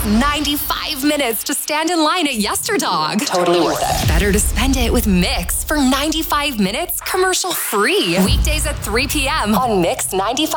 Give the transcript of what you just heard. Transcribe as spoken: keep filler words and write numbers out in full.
ninety-five minutes to stand in line at YesterDog. Totally worth it. Better to spend it with Mix for ninety-five minutes commercial free. Weekdays at three p.m. on Mix ninety-five.